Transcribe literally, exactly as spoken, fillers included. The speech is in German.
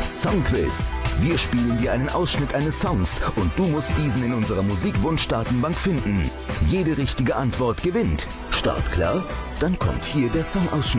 Das Songquiz. Wir spielen dir einen Ausschnitt eines Songs und du musst diesen in unserer Musikwunschdatenbank finden. Jede richtige Antwort gewinnt. Start klar? Dann kommt hier der Songausschnitt.